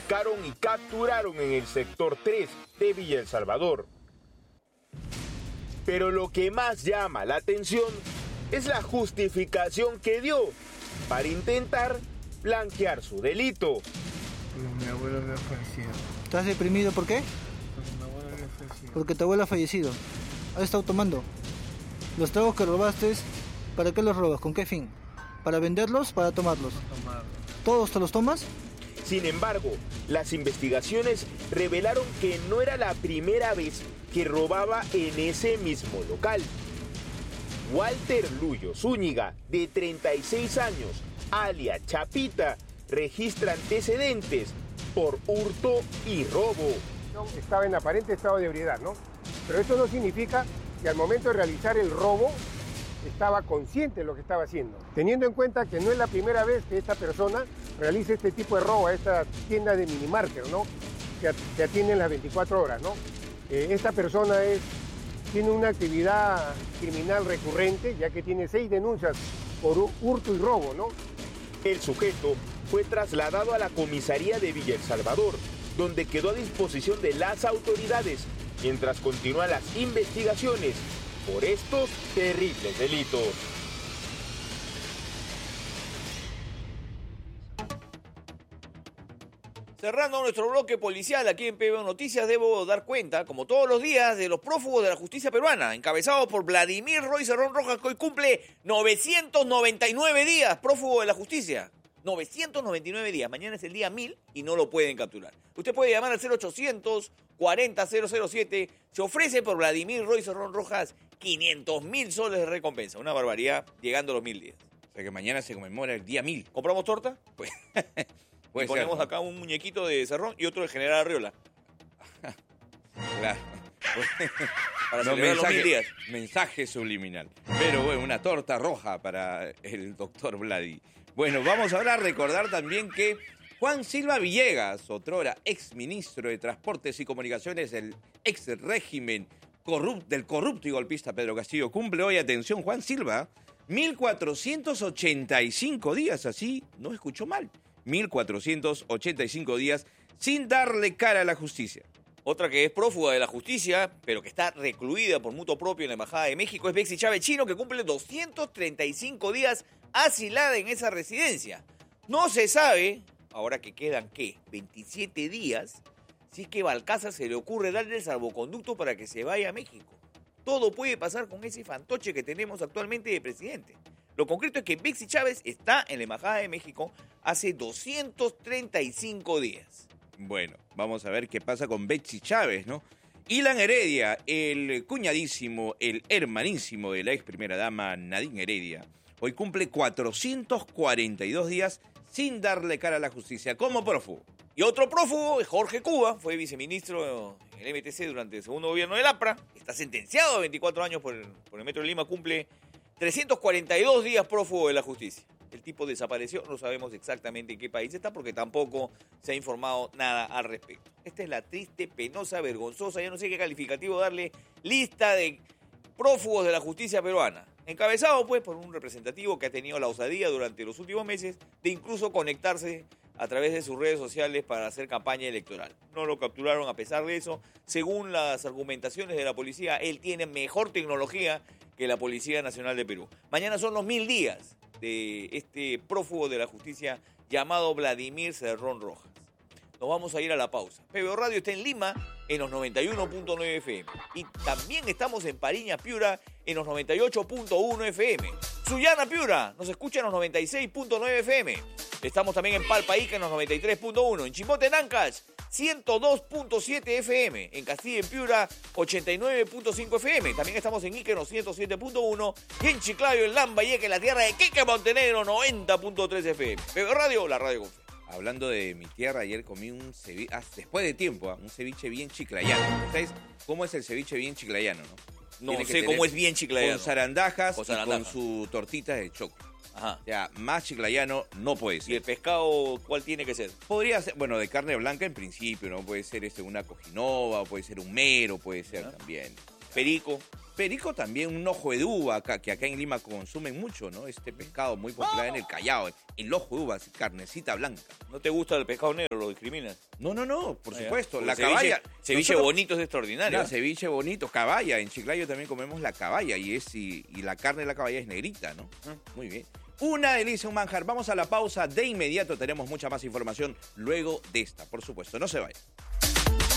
ubicaron y capturaron en el sector 3 de Villa El Salvador. Pero lo que más llama la atención es la justificación que dio para intentar blanquear su delito. Mi abuelo había fallecido. ¿Estás deprimido por qué? Porque mi abuelo había fallecido. Porque tu abuelo ha fallecido. ¿Has estado tomando? Los tragos que robaste, ¿para qué los robas? ¿Con qué fin? ¿Para venderlos? ¿Para tomarlos? ¿Todos te los tomas? Sin embargo, las investigaciones revelaron que no era la primera vez que robaba en ese mismo local. Walter Luyo Zúñiga, de 36 años, alias Chapita, registra antecedentes por hurto y robo. Estaba en aparente estado de ebriedad, ¿no? Pero eso no significa que al momento de realizar el robo estaba consciente de lo que estaba haciendo. Teniendo en cuenta que no es la primera vez que esta persona realiza este tipo de robo a esta tienda de minimarket, ¿no? Que atienden las 24 horas, ¿no? Esta persona tiene una actividad criminal recurrente, ya que tiene 6 denuncias por hurto y robo, ¿no? El sujeto fue trasladado a la comisaría de Villa El Salvador, donde quedó a disposición de las autoridades, mientras continúan las investigaciones por estos terribles delitos. Cerrando nuestro bloque policial aquí en PBO Noticias, debo dar cuenta, como todos los días, de los prófugos de la justicia peruana, encabezados por Vladimir Roy Cerrón Rojas, que hoy cumple 999 días, prófugo de la justicia. 999 días. Mañana es el día 1000 y no lo pueden capturar. Usted puede llamar al 0800 40 007. Se ofrece por Vladimir Roy Cerrón Rojas 500.000 soles de recompensa. Una barbaridad, llegando a los 1000 días. O sea que mañana se conmemora el día 1000. ¿Compramos torta? Pues, y ponemos ser, ¿no? acá un muñequito de Cerrón y otro de General Arriola. Claro. Para celebrar los 1000 días. Mensaje subliminal. Pero bueno, una torta roja para el doctor Vladi. Bueno, vamos ahora a recordar también que Juan Silva Villegas, otrora exministro de Transportes y Comunicaciones del ex régimen del corrupto y golpista Pedro Castillo, cumple hoy, atención, Juan Silva, 1485 días, así no escuchó mal, 1485 días sin darle cara a la justicia. Otra que es prófuga de la justicia, pero que está recluida por mutuo propio en la Embajada de México, es Betsy Chávez Chino, que cumple 235 días asilada en esa residencia. No se sabe, ahora que quedan, ¿qué? 27 días, si es que Balcázar se le ocurre darle el salvoconducto para que se vaya a México. Todo puede pasar con ese fantoche que tenemos actualmente de presidente. Lo concreto es que Betsy Chávez está en la Embajada de México hace 235 días. Bueno, vamos a ver qué pasa con Betsy Chávez, ¿no? Ilan Heredia, el cuñadísimo, el hermanísimo de la ex primera dama Nadine Heredia, hoy cumple 442 días sin darle cara a la justicia como prófugo. Y otro prófugo es Jorge Cuba, fue viceministro en el MTC durante el segundo gobierno del APRA, está sentenciado a 24 años por el Metro de Lima, cumple 342 días prófugo de la justicia. El tipo desapareció, no sabemos exactamente en qué país está porque tampoco se ha informado nada al respecto. Esta es la triste, penosa, vergonzosa, ya no sé qué calificativo darle, lista de prófugos de la justicia peruana. Encabezado pues por un representativo que ha tenido la osadía durante los últimos meses de incluso conectarse a través de sus redes sociales para hacer campaña electoral. No lo capturaron a pesar de eso. Según las argumentaciones de la policía, él tiene mejor tecnología que la Policía Nacional de Perú. Mañana son los 1000 días de este prófugo de la justicia llamado Vladimir Cerrón Rojas. Nos vamos a ir a la pausa. PBO Radio está en Lima en los 91.9 FM. Y también estamos en Pariña, Piura, en los 98.1 FM. Sullana, Piura, nos escucha en los 96.9 FM. Estamos también en Palpa Ica en los 93.1. En Chimbote, en Ancash, 102.7 FM. En Castilla, en Piura, 89.5 FM. También estamos en Ica en los 107.1. Y en Chiclayo, en Lambayeque, en la tierra de Quique Montenegro, 90.3 FM. PBO Radio, la radio con fe. Hablando de mi tierra, ayer comí un ceviche, después de tiempo, un ceviche bien chiclayano. ¿Sabes cómo es el ceviche bien chiclayano, no? No sé cómo es bien chiclayano. Con zarandajas y con su tortita de choclo. Ajá. O sea, más chiclayano no puede ser. ¿Y el pescado cuál tiene que ser? Podría ser, bueno, de carne blanca en principio, ¿no? Puede ser una cojinova, puede ser un mero, puede ser también. perico. Perico también, un ojo de uva, acá, que acá en Lima consumen mucho, ¿no? Este pescado muy popular en el Callao. El ojo de uva, así, carnecita blanca. ¿No te gusta el pescado negro? ¿Lo discriminas? No, por Ah, ya. supuesto. Porque La ceviche- caballa. Ceviche nosotros- bonito es extraordinario. Claro, ceviche bonito, caballa. En Chiclayo también comemos la caballa y la carne de la caballa es negrita, ¿no? Muy bien. Una delicia, un manjar. Vamos a la pausa. De inmediato tenemos mucha más información luego de esta, por supuesto. No se vayan.